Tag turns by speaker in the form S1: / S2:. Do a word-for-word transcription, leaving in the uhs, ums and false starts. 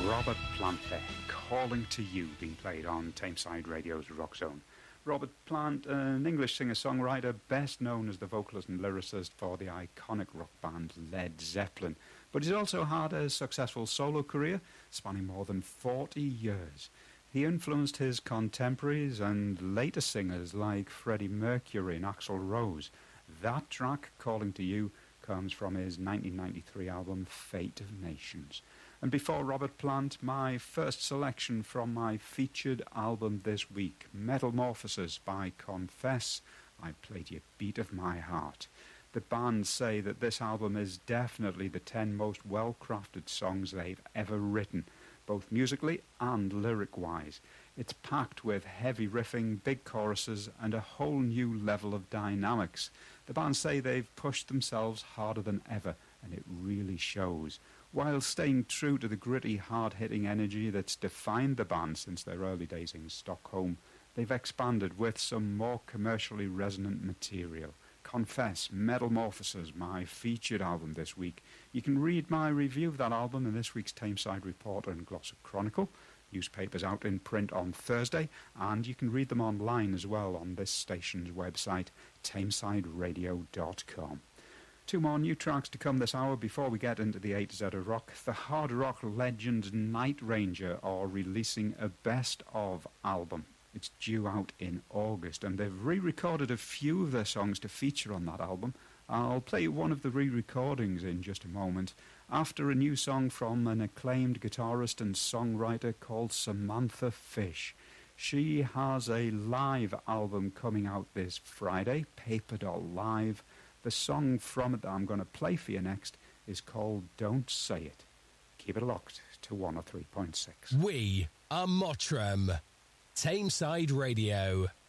S1: Robert Plant there, Calling to You, being played on Tameside Radio's Rock Zone. Robert Plant, an English singer-songwriter, best known as the vocalist and lyricist for the iconic rock band Led Zeppelin, but he's also had a successful solo career spanning more than forty years. He influenced his contemporaries and later singers like Freddie Mercury and Axl Rose. That track, Calling to You, comes from his nineteen ninety-three album Fate of Nations. And before Robert Plant, my first selection from my featured album this week, Metamorphosis by Confess. I played you Beat of My Heart. The band say that this album is definitely the ten most well-crafted songs they've ever written, both musically and lyric-wise. It's packed with heavy riffing, big choruses, and a whole new level of dynamics. The band say they've pushed themselves harder than ever, and it really shows. While staying true to the gritty, hard-hitting energy that's defined the band since their early days in Stockholm, they've expanded with some more commercially resonant material. Confess, Metamorphosis, my featured album this week. You can read my review of that album in this week's Tameside Reporter and Glossop Chronicle. Newspapers out in print on Thursday, and you can read them online as well on this station's website, tameside radio dot com. Two more new tracks to come this hour before we get into the A to Z of rock. The hard rock legend Night Ranger are releasing a best-of album. It's due out in August, and they've re-recorded a few of their songs to feature on that album. I'll play you one of the re-recordings in just a moment, after a new song from an acclaimed guitarist and songwriter called Samantha Fish. She has a live album coming out this Friday, Paper Doll Live. The song from it that I'm going to play for you next is called Don't Say It. Keep it locked to one oh three point six.
S2: We are Mottram. Tameside Radio.